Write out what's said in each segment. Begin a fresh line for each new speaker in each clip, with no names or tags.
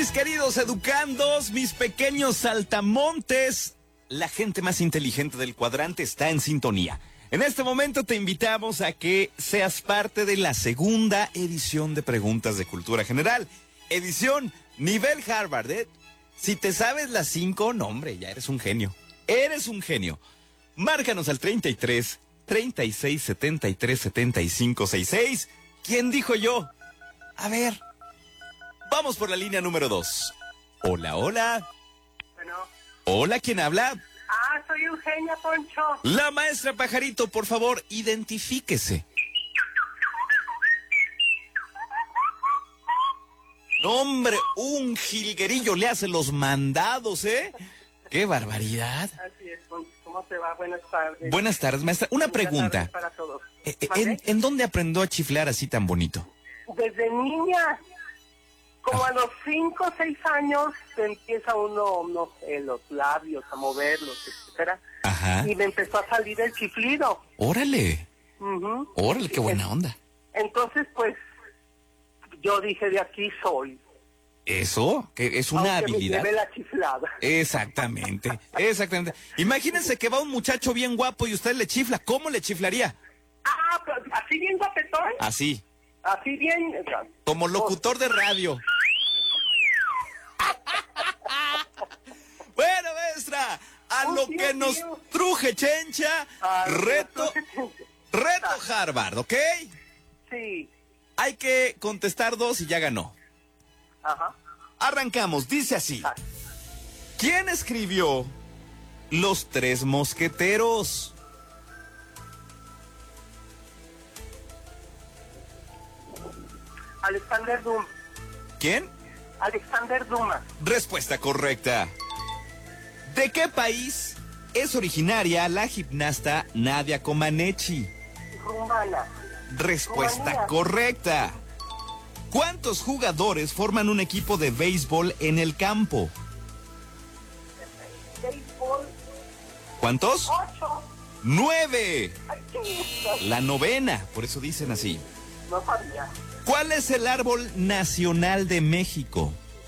Mis queridos educandos, mis pequeños saltamontes, la gente más inteligente del cuadrante está en sintonía. En este momento te invitamos a que seas parte de la segunda edición de Preguntas de Cultura General. Edición nivel Harvard, ¿eh? Si te sabes las 5, no hombre, ya eres un genio. Eres un genio. Márcanos al 33 36 73 75 66. ¿Quién dijo yo? A ver. Vamos por la línea número 2. Hola, hola.
Bueno.
Hola, ¿quién habla?
Soy Eugenia, Poncho.
La maestra Pajarito, por favor, identifíquese. No, hombre, un jilguerillo le hace los mandados, ¿eh? ¡Qué barbaridad!
Así es, Poncho. ¿Cómo te va? Buenas tardes.
Buenas tardes, maestra. Una pregunta.
Para todos.
¿En dónde aprendió a chiflar así tan bonito?
Desde niña. Como a los 5 o 6 años empieza uno, no sé, los labios a moverlos, etcétera.
Ajá.
Y me empezó a salir el chiflido.
¡Órale!
Uh-huh.
¡Órale, qué buena onda!
Entonces, pues, yo dije, de aquí soy.
¿Eso? Que es una
aunque
habilidad.
Me lleve la chiflada.
Exactamente, exactamente. Imagínense que va un muchacho bien guapo y usted le chifla. ¿Cómo le chiflaría?
Pues, así bien guapetón.
Así.
Así bien.
Como locutor de radio. Bueno, maestra, a lo que nos truje chencha, reto Harvard, ¿ok?
Sí.
Hay que contestar 2 y ya ganó.
Ajá.
Arrancamos, dice así. ¿Quién escribió Los Tres Mosqueteros?
Alexander Dumas.
¿Quién?
Alexander Dumas.
Respuesta correcta. ¿De qué país es originaria la gimnasta Nadia Comaneci?
Rumana.
Respuesta
Rumanía.
correcta. ¿Cuántos jugadores forman un equipo de béisbol en el campo?
Béisbol.
¿Cuántos?
8.
9.
Ay, qué
La novena, por eso dicen así.
no sabía.
¿Cuál es el árbol nacional de México?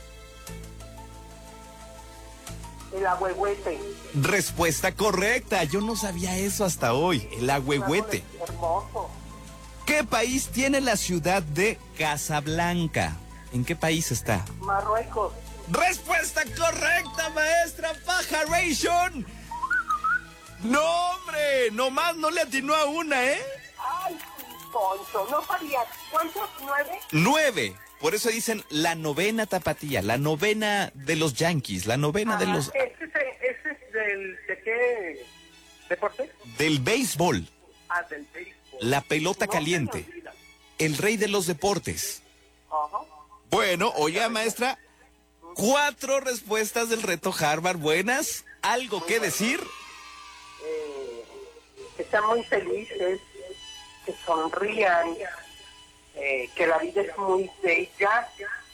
El ahuehuete.
Respuesta correcta. Yo no sabía eso hasta hoy. El ahuehuete.
Hermoso.
¿Qué país tiene la ciudad de Casablanca? ¿En qué país está?
Marruecos.
Respuesta correcta, maestra Pajaration. No, hombre, nomás no le atinó a una, ¿eh?
Ay, Poncho, no sabía. ¿Cuántos? 9.
9. Por eso dicen la novena tapatía, la novena de los Yankees, la novena de los...
¿Ese es de qué deporte?
Del béisbol,
Del béisbol.
la pelota
No
caliente,
se me olvida.
el rey de los deportes.
Ajá.
Bueno, oiga, maestra, 4 respuestas del reto Harvard buenas. ¿Algo que decir?
Que sean muy felices, que sonrían, que la vida es muy bella.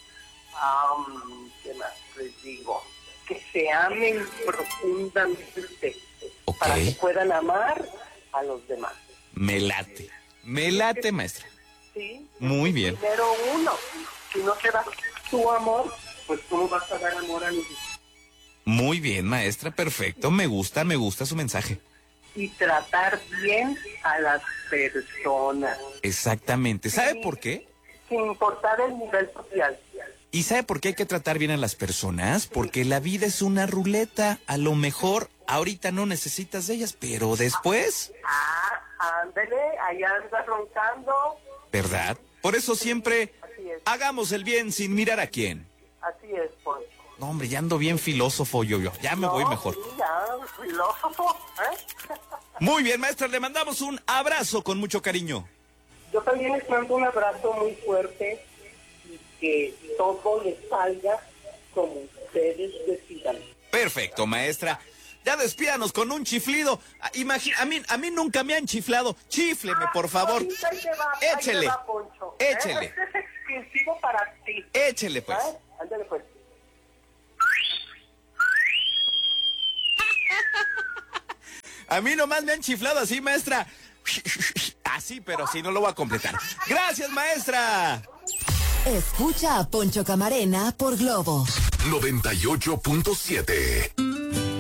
¿Qué más les digo? Que se amen profundamente para que puedan amar a los demás.
Me late, maestra.
Sí.
Muy bien.
Primero uno. Si no te das tu amor, pues ¿cómo vas a dar amor a los demás?
Muy bien, maestra, perfecto. Me gusta su mensaje.
Y tratar bien a las personas.
Exactamente. ¿Sabe por qué?
Sin importar el nivel social.
¿Y sabe por qué hay que tratar bien a las personas? Porque la vida es una ruleta. A lo mejor ahorita no necesitas de ellas, pero después...
Ándele, allá andas roncando.
¿Verdad? Por eso siempre hagamos el bien sin mirar a quién.
Así es, Poncho.
No, hombre, ya ando bien filósofo yo. Ya me voy mejor.
Sí, ya, filósofo, ¿eh?
Muy bien, maestra, le mandamos un abrazo con mucho cariño.
Yo también les mando un abrazo muy fuerte y que todo les salga como ustedes decidan.
Perfecto, maestra. Ya despídanos con un chiflido. A mí nunca me han chiflado. Chífleme, por favor.
Ahí te va,
Échele.
ahí te va, Poncho.
Échele.
Este es exclusivo para ti.
Échele, pues.
Ándale, pues.
A mí nomás me han chiflado así, maestra. Así, pero sí, no lo voy a completar. Gracias, maestra.
Escucha a Poncho Camarena por Globo
98.7.